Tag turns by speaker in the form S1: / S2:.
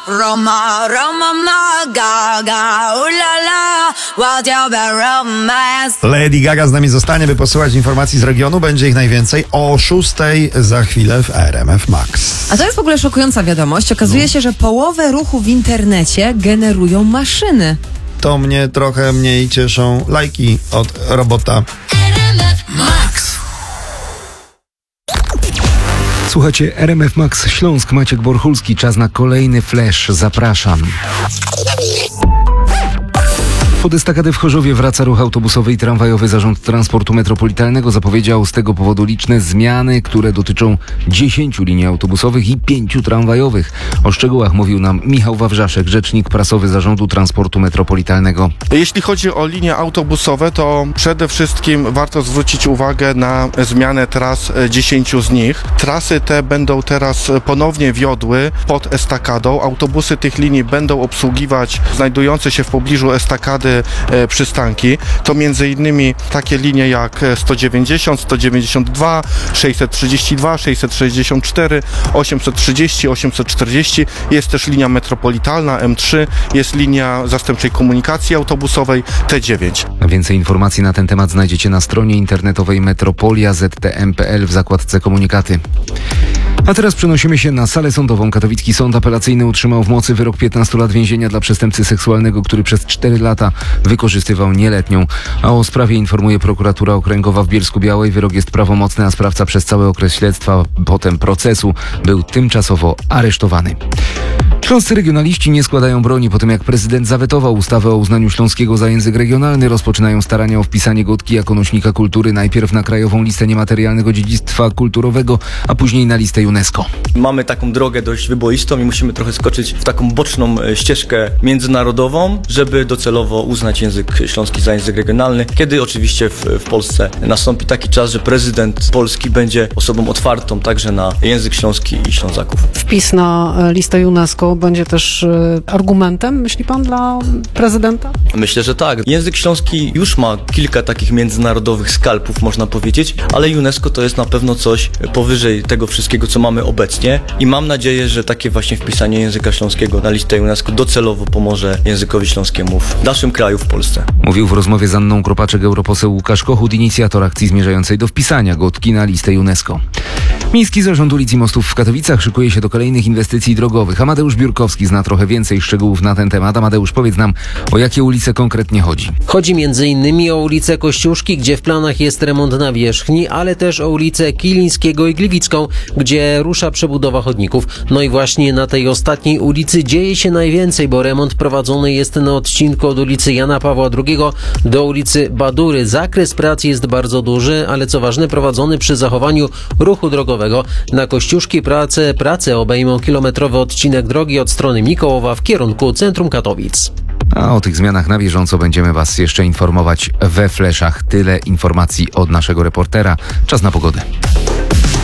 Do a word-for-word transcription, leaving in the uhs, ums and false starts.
S1: Roma, Roma, ma, Gaga, ulala, what your romance.
S2: Lady Gaga z nami zostanie, by posłuchać informacji z regionu. Będzie ich najwięcej o szóstej za chwilę w R M F Max.
S3: A to jest w ogóle szokująca wiadomość. Okazuje no. się, że połowę ruchu w internecie generują maszyny.
S2: To mnie trochę mniej cieszą lajki od robota.
S1: Max.
S4: Słuchajcie, R M F Max Śląsk, Maciek Borchulski. Czas na kolejny flash. Zapraszam. Pod estakadę w Chorzowie wraca ruch autobusowy i tramwajowy. Zarząd Transportu Metropolitalnego zapowiedział z tego powodu liczne zmiany, które dotyczą dziesięciu linii autobusowych i pięciu tramwajowych. O szczegółach mówił nam Michał Wawrzaszek, rzecznik prasowy Zarządu Transportu Metropolitalnego.
S5: Jeśli chodzi o linie autobusowe, to przede wszystkim warto zwrócić uwagę na zmianę tras dziesięciu z nich. Trasy te będą teraz ponownie wiodły pod estakadą. Autobusy tych linii będą obsługiwać znajdujące się w pobliżu estakady przystanki. To między innymi takie linie jak sto dziewięćdziesiąt, sto dziewięćdziesiąt dwa, sześćset trzydzieści dwa, sześćset sześćdziesiąt cztery, osiemset trzydzieści, osiemset czterdzieści. Jest też linia metropolitalna M trzy, jest linia zastępczej komunikacji autobusowej T dziewięć.
S4: Więcej informacji na ten temat znajdziecie na stronie internetowej metropolia kropka z t m kropka p l w zakładce Komunikaty. A teraz przenosimy się na salę sądową. Katowicki Sąd Apelacyjny utrzymał w mocy wyrok piętnastu lat więzienia dla przestępcy seksualnego, który przez cztery lata wykorzystywał nieletnią. A o sprawie informuje prokuratura okręgowa w Bielsku-Białej. Wyrok jest prawomocny, a sprawca przez cały okres śledztwa, potem procesu, był tymczasowo aresztowany. Śląscy regionaliści nie składają broni po tym, jak prezydent zawetował ustawę o uznaniu śląskiego za język regionalny. Rozpoczynają starania o wpisanie Gotki jako nośnika kultury najpierw na krajową listę niematerialnego dziedzictwa kulturowego, a później na listę UNESCO.
S6: Mamy taką drogę dość wyboistą i musimy trochę skoczyć w taką boczną ścieżkę międzynarodową, żeby docelowo uznać język śląski za język regionalny, kiedy oczywiście w, w Polsce nastąpi taki czas, że prezydent Polski będzie osobą otwartą także na język śląski i Ślązaków.
S7: Wpis na listę UNESCO będzie też argumentem, myśli pan, dla prezydenta?
S6: Myślę, że tak. Język śląski już ma kilka takich międzynarodowych skalpów, można powiedzieć, ale UNESCO to jest na pewno coś powyżej tego wszystkiego, co mamy obecnie i mam nadzieję, że takie właśnie wpisanie języka śląskiego na listę UNESCO docelowo pomoże językowi śląskiemu w naszym kraju, w Polsce.
S4: Mówił w rozmowie z Anną Kropaczek europoseł Łukasz Kochut, inicjator akcji zmierzającej do wpisania Gotki na listę UNESCO. Miejski Zarząd Ulic i Mostów w Katowicach szykuje się do kolejnych inwestycji drogowych. Amadeusz Biurkowski zna trochę więcej szczegółów na ten temat. Amadeusz, powiedz nam, o jakie ulice konkretnie chodzi.
S8: Chodzi między innymi o ulicę Kościuszki, gdzie w planach jest remont nawierzchni, ale też o ulicę Kilińskiego i Gliwicką, gdzie rusza przebudowa chodników. No i właśnie na tej ostatniej ulicy dzieje się najwięcej, bo remont prowadzony jest na odcinku od ulicy Jana Pawła drugiego do ulicy Badury. Zakres prac jest bardzo duży, ale co ważne, prowadzony przy zachowaniu ruchu drogowego. Na Kościuszki prace, prace obejmą kilometrowy odcinek drogi od strony Mikołowa w kierunku centrum Katowic.
S4: A o tych zmianach na bieżąco będziemy Was jeszcze informować we fleszach. Tyle informacji od naszego reportera. Czas na pogodę.